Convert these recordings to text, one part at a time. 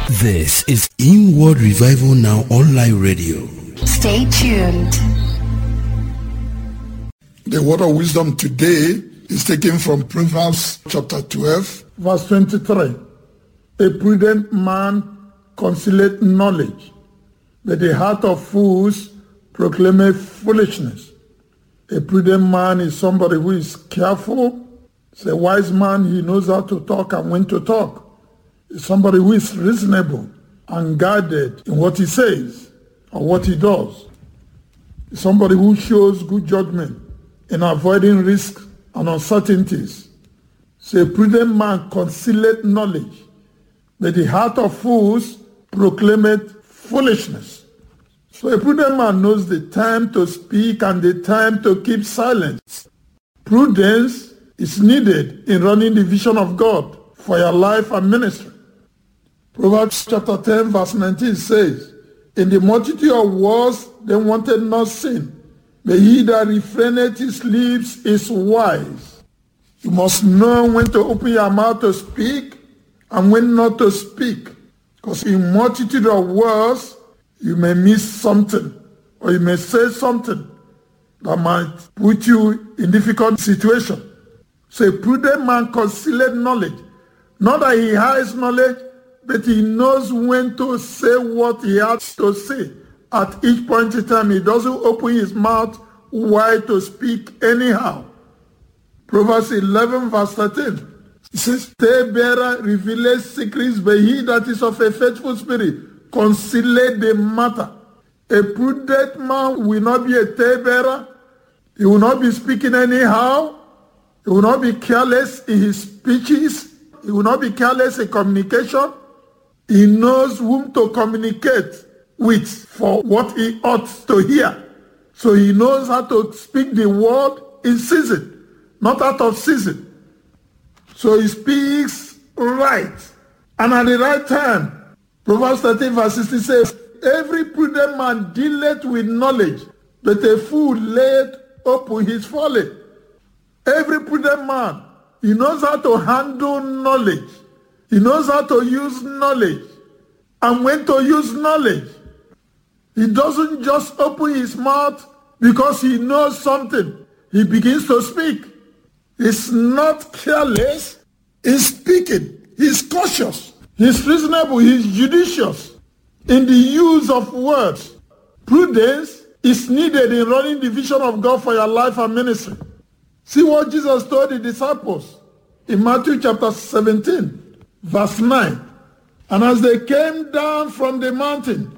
This is Inward Revival Now Online Radio. Stay tuned. The word of wisdom today is taken from Proverbs chapter 12, verse 23. A prudent man concealeth knowledge, but the heart of fools proclaimeth foolishness. A prudent man is somebody who is careful. It's a wise man. He knows how to talk and when to talk. It's somebody who is reasonable and guarded in what he says or what he does. It's somebody who shows good judgment in avoiding risks and uncertainties. So a prudent man concealeth knowledge, but the heart of fools proclaimeth foolishness. So a prudent man knows the time to speak and the time to keep silence. Prudence is needed in running the vision of God for your life and ministry. Proverbs chapter 10 verse 19 says, in the multitude of words they wanted not sin, but he that refraineth his lips is wise. You must know when to open your mouth to speak and when not to speak. Because in multitude of words, you may miss something or you may say something that might put you in difficult situation. So a prudent man concealeth knowledge. Not that he hides knowledge, but he knows when to say what he has to say. At each point in time, he doesn't open his mouth wide to speak anyhow. Proverbs 11 verse 13. It says, talebearer revealeth secrets, but he that is of a faithful spirit concealeth the matter. A prudent man will not be a talebearer. He will not be speaking anyhow. He will not be careless in his speeches. He will not be careless in communication. He knows whom to communicate with for what he ought to hear. So he knows how to speak the word in season, not out of season. So he speaks right and at the right time. Proverbs 13 verse 16 says, every prudent man dealeth with knowledge, but a fool layeth open his folly. Every prudent man, he knows how to handle knowledge. He knows how to use knowledge and when to use knowledge. He doesn't just open his mouth because he knows something. He begins to speak. He's not careless. He's speaking. He's cautious. He's reasonable. He's judicious in the use of words. Prudence is needed in running the vision of God for your life and ministry. See what Jesus told the disciples in Matthew chapter 17. Verse 9, and as they came down from the mountain,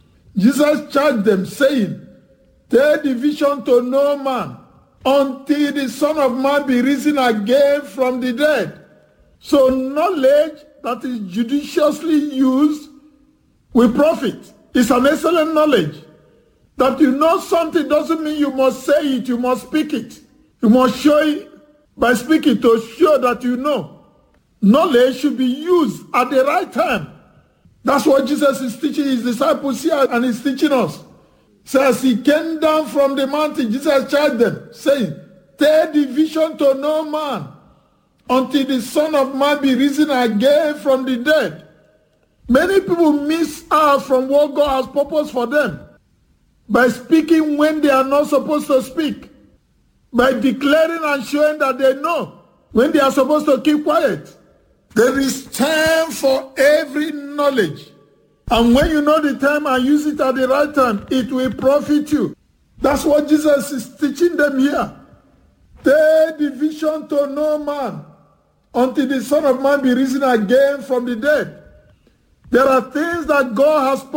Jesus charged them, saying, tell the vision to no man, until the Son of Man be risen again from the dead. So knowledge that is judiciously used will profit. It's an excellent knowledge. That you know something doesn't mean you must say it, you must speak it. You must show it by speaking to show that you know. Knowledge should be used at the right time. That's what Jesus is teaching his disciples here and he's teaching us. So as he came down from the mountain, Jesus charged them, saying, tell the vision to no man, until the Son of Man be risen again from the dead. Many people miss out from what God has purposed for them by speaking when they are not supposed to speak, by declaring and showing that they know when they are supposed to keep quiet. There is time for every knowledge. And when you know the time and use it at the right time, it will profit you. That's what Jesus is teaching them here. Tell the vision to no man, until the Son of Man be risen again from the dead. There are things that God has